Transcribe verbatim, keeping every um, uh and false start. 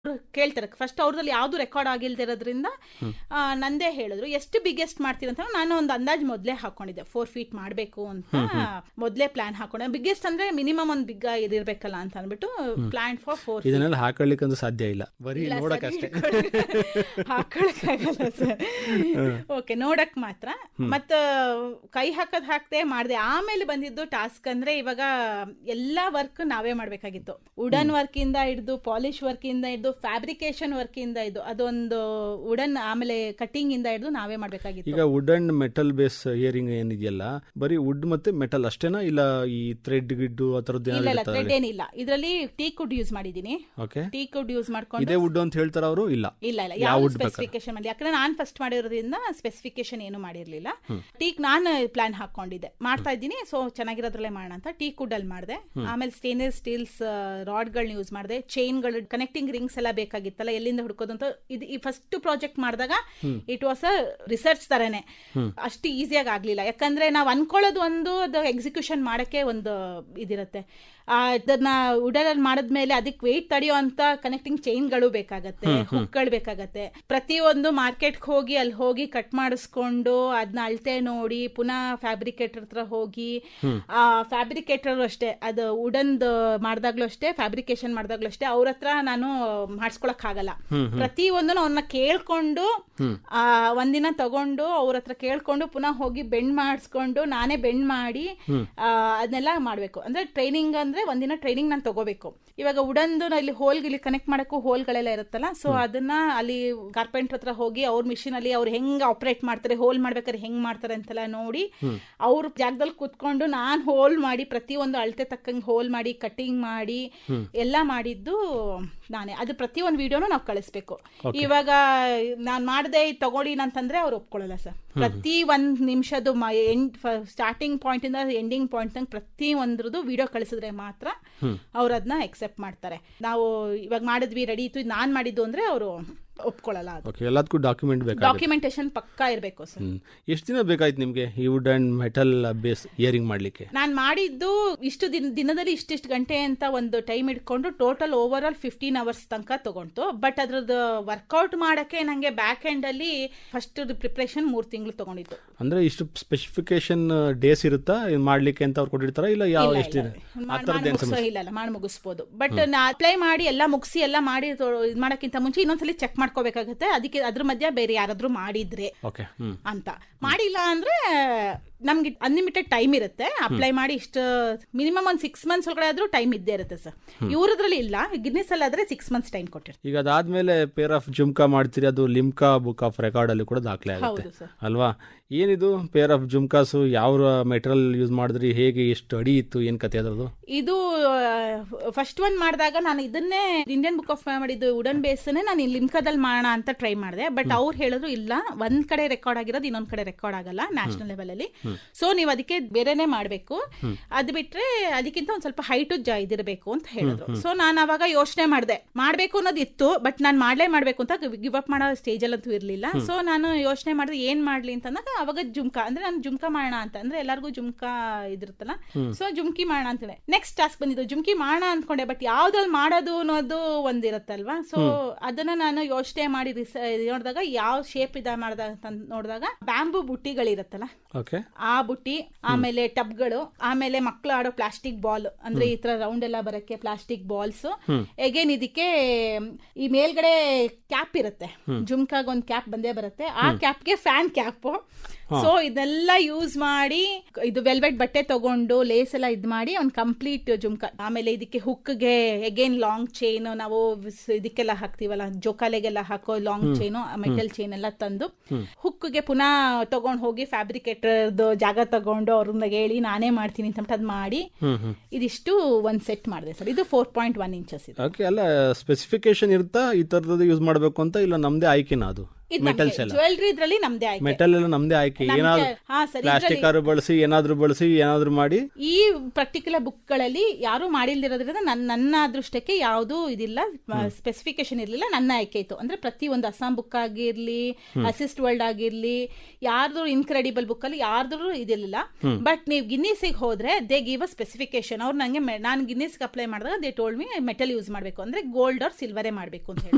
ಕೇಳ್ತಾರೆ ಫಸ್ಟ್ ಅವ್ರದಲ್ಲಿ ಯಾವ್ದು ರೆಕಾರ್ಡ್ ಆಗಿಲ್ದಿರೋದ್ರಿಂದ ನಂದೇ ಹೇಳಿದ್ರು ಎಷ್ಟು ಬಿಗ್ಗೆಸ್ಟ್ ಮಾಡ್ತೀರ ಅಂತ. ನಾನು ಒಂದು ಅಂದಾಜ್ ಮೊದ್ಲೇ ಹಾಕೊಂಡಿದ್ದೆ ಫೋರ್ ಫೀಟ್ ಮಾಡ್ಬೇಕು ಅಂತ ಮೊದ್ಲೇ ಪ್ಲಾನ್ ಹಾಕೊಂಡೆ. ಬಿಗ್ಗೆಸ್ಟ್ ಅಂದ್ರೆ ಮಿನಿಮಮ್ ಒಂದ್ ಬಿಗ್ ಇದಿರ್ಬೇಕಲ್ಲ ಅಂತ ಅಂದ್ಬಿಟ್ಟು ಪ್ಲಾನ್ ಫಾರ್ ಫೋರ್. ಇದನ್ನೆಲ್ಲ ಹಾಕೊಳ್ಳಿಕ್ಕಂತೂ ಸಾಧ್ಯ ಇಲ್ಲ, ಬರೀ ನೋಡಕ್ಕಷ್ಟೇ. ಹಾಕೊಳಕ್ಕಾಗಲ್ಲ ಸರ್. ಓಕೆ, ನೋಡಕ್ ಮಾತ್ರ. ಮತ್ತ ಕೈ ಹಾಕದ್ ಹಾಕ್ದೆ ಮಾಡ್ದೆ. ಆಮೇಲೆ ಬಂದಿದ್ದು ಟಾಸ್ಕ್ ಅಂದ್ರೆ ಇವಾಗ ಎಲ್ಲಾ ವರ್ಕ್ ನಾವೇ ಮಾಡ್ಬೇಕಾಗಿತ್ತು. ವುಡನ್ ವರ್ಕ್ ಇಂದ ಹಿಡಿದು ಪಾಲಿಶ್ ವರ್ಕ್ ಇಂದ ಹಿಡಿದು ಫ್ಯಾಬ್ರಿಕೇಶನ್ ವರ್ಕ್ ಇಂದ ಇದು ಅದೊಂದು ವುಡನ್ ಆಮೇಲೆ ಕಟಿಂಗ್ ಇಂದ ಹಿಡಿದು ನಾವೇ ಮಾಡ್ಬೇಕಾಗಿತ್ತು. ಈಗ wood and metal base earring ಏನಿದೆಯಲ್ಲ, ಬರೀ ವುಡ್ ಮತ್ತೆ ಮೆಟಲ್ ಅಷ್ಟೇನಾ, ಇಲ್ಲ ಈ ಥ್ರೆಡ್ ಗಿಡ್ಡು ಆ ತರದ್ದು? ಇಲ್ಲ, ಥ್ರೆಡ್ ಏನಿಲ್ಲ. ಇದರಲ್ಲಿ ಟೀಕ್ ವುಡ್ ಯೂಸ್ ಮಾಡಿದೀನಿ. ಟೀಕ್ ವುಡ್ ಯೂಸ್ ಮಾಡ್ಕೊಂಡು ಇದೇ ವುಡ್ ಅಂತ ಹೇಳ್ತಾರ ಅವರು? ಇಲ್ಲ ಇಲ್ಲ ಇಲ್ಲ ಯಾವ ಸ್ಪೆಸಿಫಿಕೇಶನ್ ಮಾಡಿ, ಯಾಕಂದ್ರೆ ನಾನ್ ಫಸ್ಟ್ ಮಾಡಿರೋದ್ರಿಂದ ಸ್ಪೆಸಿಫಿಕೇಶನ್ ಏನು ಮಾಡಿರ್ಲಿಲ್ಲ. ಟೀಕ್ ನಾನು ಪ್ಲಾನ್ ಹಾಕೊಂಡಿದ್ದೆ, ಮಾಡ್ತಾ ಇದ್ದೀನಿ, ಸೊ ಚೆನ್ನಾಗಿರೋದ್ರಲ್ಲೇ ಮಾಡೋಣ ಅಂತ ಟೀಕ್ ವುಡ್ ಅಲ್ಲಿ ಮಾಡಿದೆ. ಆಮೇಲೆ ಸ್ಟೇನ್ಲೆಸ್ ಸ್ಟೀಲ್ಸ್ ರಾಡ್ ಗಳನ್ನ ಯೂಸ್ ಮಾಡಿದೆ. ಚೈನ್ ಗಳು, ಕನೆಕ್ಟಿಂಗ್ ರಿಂಗ್ಸ್ ಎಲ್ಲ ಬೇಕಾಗಿತ್ತಲ್ಲ, ಎಲ್ಲಿಂದ ಹುಡ್ಕೋದು ಅಂತ. ಇದು ಈ ಫಸ್ಟ್ ಪ್ರಾಜೆಕ್ಟ್ ಮಾಡಿದಾಗ ಇಟ್ ವಾಸ್ ಅ ರಿಸರ್ಚ್ ತರನೇ. ಅಷ್ಟು ಈಸಿಯಾಗಿ ಆಗ್ಲಿಲ್ಲ, ಯಾಕಂದ್ರೆ ನಾವ್ ಅನ್ಕೊಳ್ಳೋದು ಒಂದು, ಅದು ಎಕ್ಸಿಕ್ಯೂಷನ್ ಮಾಡಕ್ಕೆ ಒಂದು ಇದಿರತ್ತೆ. ಅದನ್ನ ವುಡಲ್ಲಿ ಮಾಡಿದ್ಮೇಲೆ ಅದಕ್ಕೆ ವೆಯ್ಟ್ ತಡೆಯೋ ಅಂತ ಕನೆಕ್ಟಿಂಗ್ ಚೈನ್ಗಳು ಬೇಕಾಗತ್ತೆ, ಹುಕ್ಗಳು ಬೇಕಾಗತ್ತೆ. ಪ್ರತಿಯೊಂದು ಮಾರ್ಕೆಟ್ಗೆ ಹೋಗಿ ಅಲ್ಲಿ ಹೋಗಿ ಕಟ್ ಮಾಡಿಸ್ಕೊಂಡು ಅದನ್ನ ಅಳತೆ ನೋಡಿ ಪುನಃ ಫ್ಯಾಬ್ರಿಕೇಟರ್ ಹತ್ರ ಹೋಗಿ, ಆ ಫ್ಯಾಬ್ರಿಕೇಟರ್ ಅಷ್ಟೇ, ಅದು ವುಡನ್ ಮಾಡಿದಾಗ್ಲೂ ಅಷ್ಟೇ, ಫ್ಯಾಬ್ರಿಕೇಶನ್ ಮಾಡಿದಾಗ್ಲೂ ಅಷ್ಟೇ, ಅವ್ರ ಹತ್ರ ನಾನು ಮಾಡಿಸ್ಕೊಳಕ್ ಆಗಲ್ಲ. ಪ್ರತಿ ಒಂದು ಅವ್ರನ್ನ ಕೇಳ್ಕೊಂಡು ಆ ಒಂದಿನ ತಗೊಂಡು ಅವ್ರ ಹತ್ರ ಕೇಳ್ಕೊಂಡು ಪುನಃ ಹೋಗಿ ಬೆಂಡ್ ಮಾಡಿಸ್ಕೊಂಡು ನಾನೇ ಬೆಂಡ್ ಮಾಡಿ ಅದನ್ನೆಲ್ಲ ಮಾಡ್ಬೇಕು. ಅಂದ್ರೆ ಟ್ರೈನಿಂಗ್ ಅಂದ್ರೆ ಒಂದಿನ ಟ್ರೈನಿಂಗ್ ನಾನು ತಗೋಬೇಕು. ಇವಾಗ ವುಡನ್ದು ಇಲ್ಲಿ ಹೋಲ್ ಇಲ್ಲಿ ಕನೆಕ್ಟ್ ಮಾಡಕ್ಕೂ ಹೋಲ್ಗಳೆಲ್ಲ ಇರುತ್ತಲ್ಲ, ಸೊ ಅದನ್ನ ಅಲ್ಲಿ ಕಾರ್ಪೆಂಟರ್ ಹತ್ರ ಹೋಗಿ ಅವ್ರ ಮಿಷಿನ್ ಅಲ್ಲಿ ಅವ್ರು ಹೆಂಗ್ ಆಪರೇಟ್ ಮಾಡ್ತಾರೆ, ಹೋಲ್ ಮಾಡ್ಬೇಕಾದ್ರೆ ಹೆಂಗ್ ಮಾಡ್ತಾರೆ ಅಂತೆಲ್ಲ ನೋಡಿ ಅವ್ರ ಜಾಗದಲ್ಲಿ ಕುತ್ಕೊಂಡು ನಾನ್ ಹೋಲ್ ಮಾಡಿ ಪ್ರತಿ ಒಂದು ಅಳತೆ ತಕ್ಕಂಗೆ ಹೋಲ್ ಮಾಡಿ ಕಟಿಂಗ್ ಮಾಡಿ ಎಲ್ಲ ಮಾಡಿದ್ದು ನಾನೇ. ಅದು ಪ್ರತಿ ಒಂದು ವಿಡಿಯೋನು ನಾವು ಕಳಿಸ್ಬೇಕು. ಇವಾಗ ನಾನ್ ಮಾಡದೆ ತಗೊಳ್ಳಿ ಅಂತಂದ್ರೆ ಅವ್ರು ಒಪ್ಕೊಳ್ಳಲ್ಲ ಸರ್. ಪ್ರತಿ ಒಂದ್ ನಿಮಿಷದ್ದು ಸ್ಟಾರ್ಟಿಂಗ್ ಪಾಯಿಂಟ್ ಇಂದ ಎಂಡಿಂಗ್ ಪಾಯಿಂಟ್ ತನಕ ಪ್ರತಿ ಒಂದ್ರದ್ದು ವಿಡಿಯೋ ಕಳಿಸಿದ್ರೆ ಮಾತ್ರ ಅವ್ರು ಅದನ್ನ ಎಕ್ಸೆಪ್ಟ್ ಮಾಡ್ತಾರೆ. ನಾವು ಇವಾಗ ಮಾಡಿದ್ವಿ ರೆಡಿ ಇತ್ತು ನಾನ್ ಮಾಡಿದ್ದು ಅಂದ್ರೆ ಅವರು ಒಪ್ಕೊಳ್ಳಲ್ಲ. ಎಲ್ಲದಕ್ಕೂ ಡಾಕ್ಯುಮೆಂಟ್ ಬೇಕು, ಡಾಕ್ಯುಮೆಂಟೇಶನ್ ಪಕ್ಕಾ ಇರಬೇಕು ಸರ್. ಎಷ್ಟು ದಿನ ಬೇಕಾಯ್ತು ನಿಮ್ಗೆ ಈ wood and metal base earring ಮಾಡ್ಲಿಕ್ಕೆ? ನಾನ್ ಮಾಡಿದ್ದು ಇಷ್ಟು ದಿನ ದಿನದಲ್ಲಿ ಇಷ್ಟಿಷ್ಟು ಗಂಟೆ ಅಂತ ಒಂದು ಟೈಮ್ ಇಟ್ಕೊಂಡು total over all fifteen hours ತನಕ ತಗೊಂಡು. ಬಟ್ ಅದ್ರದ್ದು ವರ್ಕೌಟ್ ಮಾಡಕ್ಕೆ ನಂಗೆ ಬ್ಯಾಕ್ ಎಂಡ್ ಅಲ್ಲಿ ಫಸ್ಟ್ ಪ್ರಿಪರೇಷನ್ ಮೂರ್ ತಿಂಗಳು ತಗೊಂಡಿತ್ತು. ಅಂದ್ರೆ ಇಷ್ಟು ಸ್ಪೆಸಿಫಿಕೇಶನ್ ಡೇಸ್ ಇರುತ್ತಾ ಮಾಡ್ಲಿಕ್ಕೆ ಅಂತ ಅವ್ರು ಕೊಟ್ಟಿರ್ತಾರ? ಇಲ್ಲ ಯಾವ ಎಷ್ಟು ದಿನ ಇಲ್ಲ ಮಾಡಿ ಮುಗಿಸ್ಬೋದು. ಬಟ್ ನಾ ಅಪ್ಲೈ ಮಾಡಿ ಎಲ್ಲ ಮುಗಿಸಿ ಎಲ್ಲ ಮಾಡಿ ಇದ್ ಮಾಡಕ್ಕಿಂತ ಮುಂಚೆ ಇನ್ನೊಂದ್ಸಲಿ ಚೆಕ್ ಮಾಡ್ಕೋಬೇಕಾಗತ್ತೆ. ಅದಕ್ಕೆ ಅದ್ರ ಮಧ್ಯ ಬೇರೆ ಯಾರಾದ್ರೂ ಮಾಡಿದ್ರೆ ಅಂತ. ಮಾಡಿಲ್ಲ ಅಂದ್ರೆ ನಮ್ಗೆ ಅನ್ಲಿಮಿಟೆಡ್ ಟೈಮ್ ಇರುತ್ತೆ. ಅಪ್ಲೈ ಮಾಡಿ ಇಷ್ಟು ಮಿನಿಮಮ್ ಒಂದ್ ಸಿಕ್ಸ್ ಮಂತ್ಸ್ ಒಳಗಡೆ ಆದ್ರೂ ಟೈಮ್ ಇದ್ದೇ ಇರುತ್ತೆ ಸರ್. ಇವ್ರದ್ರಲ್ಲಿ ಇಲ್ಲ, ಗಿನ್ನಿಸ್ ಅಲ್ಲಿ ಆದ್ರೆ ಸಿಕ್ಸ್ ಮಂತ್ಸ್ ಟೈಮ್ ಕೊಟ್ಟಿರ್ತಾರೆ. ಈಗ ಅದಾದ್ಮೇಲೆ ಪೇರ್ ಆಫ್ ಜುಮ್ಕಾ ಮಾಡ್ತೀರಿ, ಅದು ಲಿಮ್ಕಾ ಬುಕ್ ಆಫ್ ರೆಕಾರ್ಡ್ ಅಲ್ಲಿ ಕೂಡ ದಾಖಲೆ ಆಗುತ್ತೆ ಅಲ್ವಾ? ಏನಿದು ಪೇರ್ ಆಫ್ ಜುಮ್ಕಾಸು? ಯಾವ ಮೆಟೀರಿಯಲ್ ಯೂಸ್ ಮಾಡಿದ್ರಿ, ಹೇಗೆ, ಎಷ್ಟು ಅಡಿ ಇತ್ತು, ಏನ್ ಕತೆ ಅದ್ರದ್ದು? ಇದು ಫಸ್ಟ್ ಒನ್ ಮಾಡಿದಾಗ ನಾನು ಇದನ್ನೇ ಇಂಡಿಯನ್ ಬುಕ್ ಆಫ್ ಮಾಡಿದ್ದು ವುಡನ್ ಬೇಸ್ನೇ ನಾನು ಲಿಮ್ಕಾದಲ್ಲಿ ಮಾಡೋಣ ಅಂತ ಟ್ರೈ ಮಾಡಿದೆ. ಬಟ್ ಅವ್ರು ಹೇಳಿದ್ರು ಇಲ್ಲ, ಒಂದ್ ಕಡೆ ರೆಕಾರ್ಡ್ ಆಗಿರೋದು ಇನ್ನೊಂದ್ ಕಡೆ ರೆಕಾರ್ಡ್ ಆಗಲ್ಲ ನ್ಯಾಷನಲ್ ಲೆವೆಲ್ ಅಲ್ಲಿ, ಸೊ ನೀವು ಅದಕ್ಕೆ ಬೇರೆನೆ ಮಾಡ್ಬೇಕು. ಅದ್ ಬಿಟ್ರೆ ಅದಕ್ಕಿಂತ ಒಂದ್ ಸ್ವಲ್ಪ ಹೈಟ್ ಇದಿರಬೇಕು ಅಂತ ಹೇಳಿದ್ರು. ಸೊ ನಾನು ಅವಾಗ ಯೋಚನೆ ಮಾಡಿದೆ, ಮಾಡ್ಬೇಕು ಅನ್ನೋದು ಇತ್ತು, ಬಟ್ ನಾನು ಮಾಡ್ಲೇ ಮಾಡ್ಬೇಕು ಅಂತ ಗಿವ್ ಅಪ್ ಮಾಡೋ ಸ್ಟೇಜ್ ಅಲ್ಲಂತೂ ಇರ್ಲಿಲ್ಲ. ಸೊ ನಾನು ಯೋಚನೆ ಮಾಡಿದೆ ಏನ್ ಮಾಡ್ಲಿ ಅಂತಂದಾಗ ಅವಾಗ ಜುಮ್ಕಾ ಅಂದ್ರೆ ನಾನು ಜುಮ್ಕಾ ಮಾಡೋಣ ಅಂತ ಅಂದ್ರೆ ಎಲ್ಲರಿಗೂ ಜುಮ್ಕಾ ಇದಿರುತ್ತಲ್ಲ, ಸೊ ಜುಮ್ಕಿ ಮಾಡೋಣ ಅಂತೇಳಿ ನೆಕ್ಸ್ಟ್ ಟಾಸ್ಕ್ ಬಂದಿದ್ದು. ಜುಮ್ಕಿ ಮಾಡೋಣ ಅನ್ಕೊಂಡೆ, ಬಟ್ ಯಾವ್ದ್ರಲ್ಲಿ ಮಾಡೋದು ಅನ್ನೋದು ಒಂದಿರತ್ತಲ್ವಾ. ಸೊ ಅದನ್ನ ನಾನು ಯೋಚನೆ ಮಾಡಿ ನೋಡಿದಾಗ ಯಾವ ಶೇಪ್ ಇದ ಮಾಡ್ದಾಗ ಅಂತ ನೋಡಿದಾಗ ಬ್ಯಾಂಬೂ ಬುಟ್ಟಿಗಳಿರತ್ತಲ್ಲ, ಆ ಬುಟ್ಟಿ, ಆಮೇಲೆ ಟಬ್ಗಳು, ಆಮೇಲೆ ಮಕ್ಳು ಆಡೋ ಪ್ಲಾಸ್ಟಿಕ್ ಬಾಲ್ ಅಂದ್ರೆ ಈ ತರ ರೌಂಡ್ ಎಲ್ಲ ಬರಕ್ಕೆ ಪ್ಲಾಸ್ಟಿಕ್ ಬಾಲ್ಸ್. ಎಗೇನ್ ಇದಕ್ಕೆ ಈ ಮೇಲ್ಗಡೆ ಕ್ಯಾಪ್ ಇರುತ್ತೆ, ಜುಮ್ಕಾಗ ಒಂದ್ ಕ್ಯಾಪ್ ಬಂದೇ ಬರುತ್ತೆ, ಆ ಕ್ಯಾಪ್ಗೆ ಫ್ಯಾನ್ ಕ್ಯಾಪ್. ಸೊ ಇದೆಲ್ಲ ಯೂಸ್ ಮಾಡಿ ಇದು ವೆಲ್ವೆಟ್ ಬಟ್ಟೆ ತಗೊಂಡು ಲೇಸ್ ಎಲ್ಲ ಇದ್ ಮಾಡಿ ಒಂದ್ ಕಂಪ್ಲೀಟ್ ಜುಮ್ಕಾ. ಆಮೇಲೆ ಇದಕ್ಕೆ ಹುಕ್ಗೆ ಎಗೇನ್ ಲಾಂಗ್ ಚೈನ್, ನಾವು ಇದಕ್ಕೆಲ್ಲ ಹಾಕ್ತಿವಲ್ಲ ಜೋಕಾಲೆಗೆಲ್ಲ ಹಾಕೋ ಲಾಂಗ್ ಚೈನು, ಮೆಟಲ್ ಚೈನ್ ಎಲ್ಲ ತಂದು ಹುಕ್ಗೆ ಪುನಃ ತಗೊಂಡ್ ಹೋಗಿ ಫ್ಯಾಬ್ರಿಕೇಟರ್ ಜಾಗ ತಗೊಂಡು ಅವ್ರನ್ನ ಹೇಳಿ ನಾನೇ ಮಾಡ್ತೀನಿ ಅಂತ ಅದ್ ಮಾಡಿ ಇದಿಷ್ಟು ಒಂದ್ ಸೆಟ್ ಮಾಡಿದೆ ಸರ್. ಇದು ಫೋರ್ ಪಾಯಿಂಟ್ ಒನ್ ಇಂಚಸ್ ಇದೆ. ಅಲ್ಲ ಸ್ಪೆಸಿಫಿಕೇಶನ್ ಇರುತ್ತಾ ಈ ತರದ್ದು ಯೂಸ್ ಮಾಡ್ಬೇಕು ಅಂತ? ಇಲ್ಲ ನಮ್ದೇ ಆಯ್ಕೆನಾ ಅದು? ಜ್ಯುವೆಲ್ರಿ ಇದ್ರಲ್ಲಿ ನಮ್ದೇ ಆಯ್ಕೆ, ಮೆಟಲ್ ಎಲ್ಲ ನಮ್ದೇ ಆಯ್ಕೆ. ಏನಾದ್ರು ಪ್ಲಾಸ್ಟಿಕ್ ಆರು ಬಳಸಿ ಏನಾದ್ರು ಬಳಸಿ ಏನಾದ್ರು ಮಾಡಿ ಈ ಪರ್ಟಿಕ್ಯುಲರ್ ಬುಕ್ ಗಳಲ್ಲಿ ಯಾರು ಮಾಡಿಲ್ದಿರೋದ್ರಿಂದ ನನ್ನ ನನ್ನ ಅದೃಷ್ಟಕ್ಕೆ ಯಾವ್ದು ಇದಿಲ್ಲ, ಸ್ಪೆಸಿಫಿಕೇಶನ್ ಇರ್ಲಿಲ್ಲ, ನನ್ನ ಆಯ್ಕೆ ಇತ್ತು. ಅಂದ್ರೆ ಪ್ರತಿ ಒಂದು ಅಸ್ಸಾಂ ಬುಕ್ ಆಗಿರ್ಲಿ, ಅಸಿಸ್ಟ್ ವರ್ಲ್ಡ್ ಆಗಿರ್ಲಿ, ಯಾರ್ದು ಇನ್ಕ್ರೆಡಿಬಲ್ ಬುಕ್ ಅಲ್ಲಿ ಯಾರ್ದು ಇದಿರ್ಲಿಲ್ಲ. ಬಟ್ ನೀವು ಗಿನ್ನಿಸಿಗೆ ಹೋದ್ರೆ ದೇ ಗಿವ್ ಅ ಸ್ಪೆಸಿಫಿಕೇಶನ್. ಅವ್ರು ನಂಗೆ ನಾನು ಗಿನ್ನಿಸ್ಗೆ ಅಪ್ಲೈ ಮಾಡಿದಾಗ they told me metal use ಮಾಡ್ಬೇಕು, ಅಂದ್ರೆ ಗೋಲ್ಡ್ ಆರ್ ಸಿಲ್ವರೇ ಮಾಡ್ಬೇಕು ಅಂತ ಹೇಳಿ.